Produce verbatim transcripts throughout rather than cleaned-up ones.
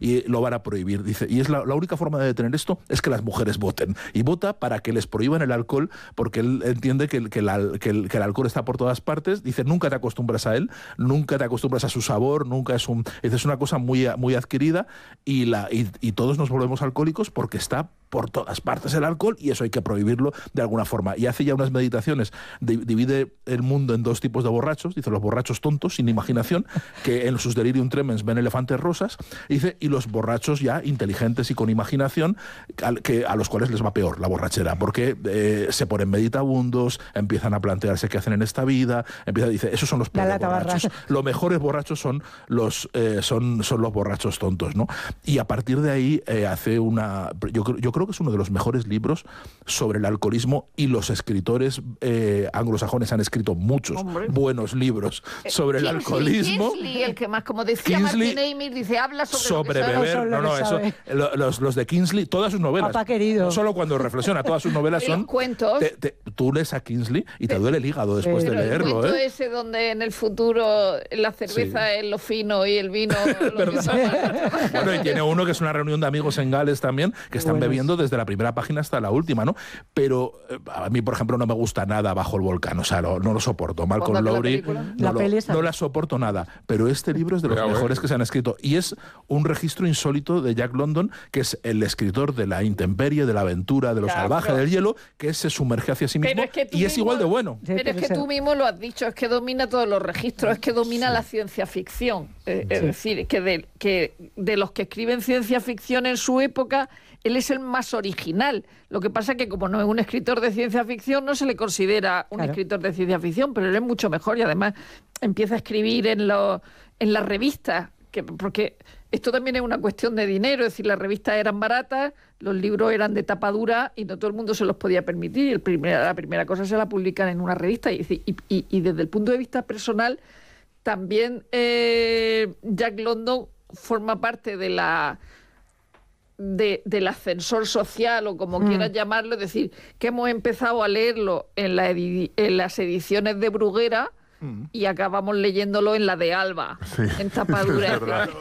y lo van a prohibir. Dice, y es la, la única forma de detener esto es que las mujeres voten. Y vota para que les prohíban el alcohol, porque él entiende que el, que, la, que, el, que el alcohol está por todas partes. Dice, nunca te acostumbras a él, nunca te acostumbras a su sabor, nunca es un... Dice, es una cosa muy, muy adquirida y, la, y, y todos nos volvemos alcohólicos porque está por todas partes el alcohol y eso hay que prohibirlo de alguna forma. Y hace ya unas meditaciones, divide el mundo en dos tipos de borrachos, dice los borrachos tontos, sin imaginación, que en sus delirium tremens ven elefantes rosas, dice, y los borrachos ya inteligentes y con imaginación, que a los cuales les va peor la borrachera, porque eh, se ponen meditabundos, empiezan a plantearse qué hacen en esta vida, empieza, dice, esos son los peores borrachos. Los mejores borrachos son los, eh, son, son los borrachos tontos, ¿no? Y a partir de ahí eh, hace una... Yo, yo creo que es uno de los mejores libros sobre el alcoholismo y los escritores eh, anglosajones han escrito muchos Hombre. buenos libros sobre Kingsley, el alcoholismo. Kingsley, el que más, como decía Kingsley, Martin Amis, dice, habla sobre, sobre lo que beber. sabe. No, no, eso, los, los de Kingsley, todas sus novelas. Papá querido. No solo cuando reflexiona, todas sus novelas son... Los cuentos. Te, te, tú lees a Kingsley y te duele el hígado después Pero de leerlo. el cuento ¿eh? ese donde en el futuro la cerveza sí. es lo fino y el vino... Lo bueno, y tiene uno que es una reunión de amigos en Gales también, que están bueno. bebiendo desde la primera página hasta la última, ¿no? Pero eh, a mí, por ejemplo, no me gusta nada Bajo el volcán, o sea, no, no lo soporto. Malcolm Lowry, no, la lo, no la soporto nada. Pero este libro es de los Pero mejores bueno. que se han escrito. Y es un registro insólito de Jack London, que es el escritor de la intemperie, de la aventura, de lo claro, salvaje, pero, del hielo, que se sumerge hacia sí mismo es que y mismo, es igual de bueno. Pero es que tú mismo lo has dicho, es que domina todos los registros, es que domina sí. la ciencia ficción. Eh, sí. Es decir, que de, que de los que escriben ciencia ficción en su época, él es el más original. Lo que pasa es que como no es un escritor de ciencia ficción, no se le considera un claro. escritor de ciencia ficción, pero él es mucho mejor y además empieza a escribir en, lo, en las revistas, que, porque esto también es una cuestión de dinero, es decir, las revistas eran baratas, los libros eran de tapa dura y no todo el mundo se los podía permitir. El primer, la primera cosa se la publican en una revista y, y, y, y desde el punto de vista personal, también eh, Jack London forma parte de la... De, del ascensor social o como mm. quieras llamarlo, es decir, que hemos empezado a leerlo en, la edi- en las ediciones de Bruguera mm. y acabamos leyéndolo en la de Alba, sí. en tapadura.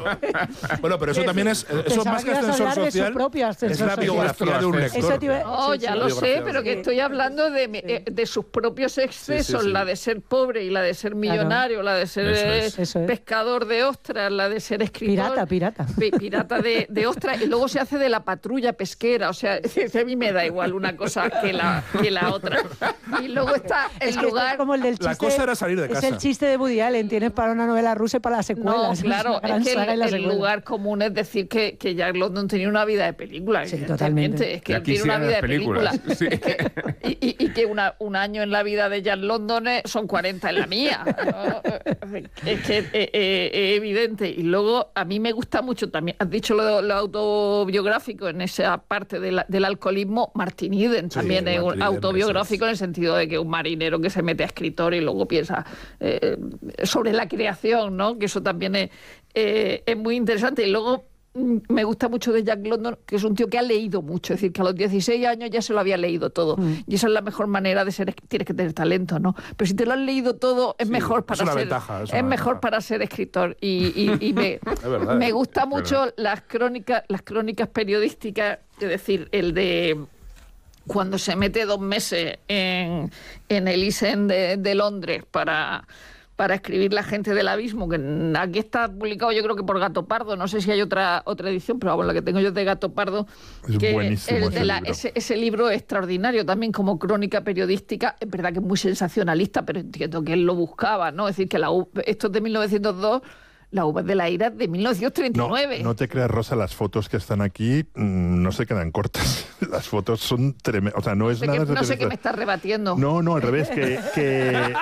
Bueno, pero eso también es, eso más que ascensor social, es la biografía de un lector. No, ya lo sé, pero que estoy hablando de, sí. de sus propios excesos, sí, sí, sí. la de ser pobre y la de ser millonario, claro. la de ser eso es. Eso es. pescador de ostras, la de ser escritor. Pirata, pirata. Pirata de, de ostras, y luego se hace de la patrulla pesquera, o sea, a mí me da igual una cosa que la, que la otra. Y luego está el es que lugar... Es como el del chiste, la cosa era salir de casa. Es el chiste de Woody Allen, tienes para una novela rusa y para las secuelas. No, claro, es que el, el lugar común es decir que, que Jack London tenía una vida de película. Sí, totalmente. Es que él tiene una vida de película. Sí. Es que, y, y, y que una, un año en la vida de Jack London son cuarenta en la mía. ¿No? Es que es eh, eh, evidente. Y luego a mí me gusta mucho también, has dicho lo, lo autobiográfico en esa parte de la, del alcoholismo, Martin Eden sí, también es un autobiográfico es. en el sentido de que un marinero que se mete a escritor y luego piensa eh, sobre la creación, ¿no? Que eso también es, eh, es muy interesante. Y luego me gusta mucho de Jack London, que es un tío que ha leído mucho, es decir, que a los dieciséis años ya se lo había leído todo. Mm. Y esa es la mejor manera de ser, tienes que tener talento, ¿no? Pero si te lo has leído todo, es sí, mejor para es una ser ventaja, es, es mejor ventaja. para ser escritor. Y, y, y me, verdad, me gusta mucho las crónicas, las crónicas periodísticas, es decir, el de cuando se mete dos meses en, en el East End de, de Londres para... para escribir La gente del abismo, que aquí está publicado yo creo que por Gato Pardo, no sé si hay otra otra edición, pero bueno, la que tengo yo es de Gato Pardo, es que buenísimo el de la, ese, libro. Ese, ese libro es extraordinario también como crónica periodística, es verdad que es muy sensacionalista, pero entiendo que él lo buscaba, ¿no? Es decir, que la U, esto es de mil novecientos dos, la Uvas de la Ira de mil novecientos treinta y nueve. No, no te creas, Rosa, las fotos que están aquí mmm, no se quedan cortas. Las fotos son tremendas. O sea, no es no sé nada... Que, no sé qué me estás rebatiendo. No, no, al revés, que, que,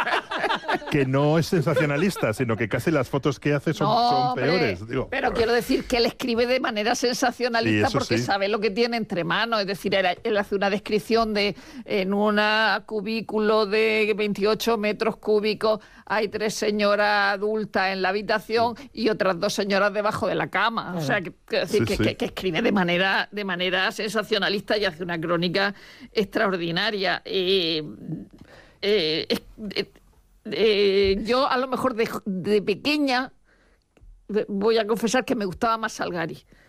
que no es sensacionalista, sino que casi las fotos que hace son, no, son hombre, peores. Digo. Pero quiero decir que él escribe de manera sensacionalista sí, porque sí. sabe lo que tiene entre manos. Es decir, él, él hace una descripción de en un cubículo de veintiocho metros cúbicos hay tres señoras adultas en la habitación sí. y otras dos señoras debajo de la cama. O sea, que, que, decir, sí, que, sí. que, que escribe de manera, de manera sensacionalista y hace una crónica extraordinaria. Eh, eh, eh, eh, yo, a lo mejor, de, de pequeña, voy a confesar que me gustaba más Salgari.